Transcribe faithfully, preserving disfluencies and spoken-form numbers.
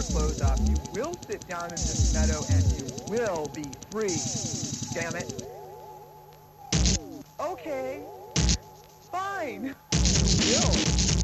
clothes off. You will sit down in this meadow and you will be free. Damn it. Okay. Fine. You will.